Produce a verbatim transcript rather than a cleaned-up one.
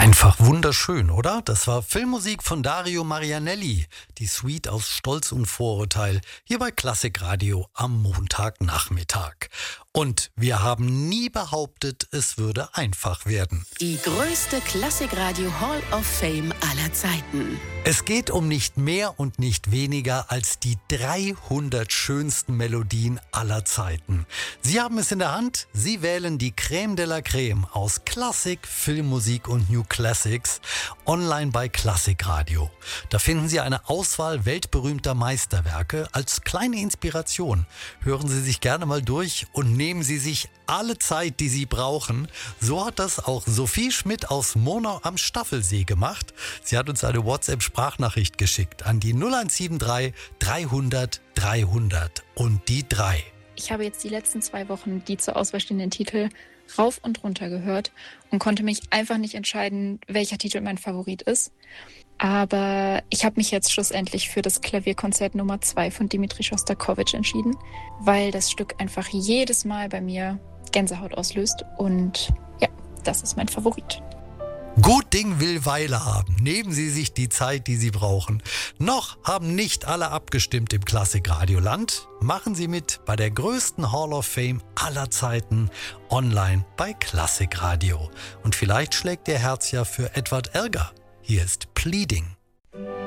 Einfach wunderschön, oder? Das war Filmmusik von Dario Marianelli, die Suite aus Stolz und Vorurteil, hier bei Klassikradio am Montagnachmittag. Und wir haben nie behauptet, es würde einfach werden. Die größte Klassikradio Hall of Fame aller Zeiten. Es geht um nicht mehr und nicht weniger als die dreihundert schönsten Melodien aller Zeiten. Sie haben es in der Hand, Sie wählen die Crème de la Crème aus Klassik, Filmmusik und New Classics online bei Klassikradio. Da finden Sie eine Auswahl weltberühmter Meisterwerke als kleine Inspiration. Hören Sie sich gerne mal durch und nehmen Sie sich alle Zeit, die Sie brauchen. So hat das auch Sophie Schmidt aus Monau am Staffelsee gemacht. Sie hat uns eine WhatsApp-Sprachnachricht geschickt an die null eins sieben drei dreihundert dreihundert und die drei. Ich habe jetzt die letzten zwei Wochen die zur Auswahl stehenden Titel rauf und runter gehört und konnte mich einfach nicht entscheiden, welcher Titel mein Favorit ist. Aber ich habe mich jetzt schlussendlich für das Klavierkonzert Nummer zwei von Dmitri Schostakowitsch entschieden, weil das Stück einfach jedes Mal bei mir Gänsehaut auslöst und ja, das ist mein Favorit. Gut Ding will Weile haben. Nehmen Sie sich die Zeit, die Sie brauchen. Noch haben nicht alle abgestimmt im Klassikradioland. Machen Sie mit bei der größten Hall of Fame aller Zeiten online bei Klassikradio. Und vielleicht schlägt Ihr Herz ja für Edward Elgar. Hier ist Pleading.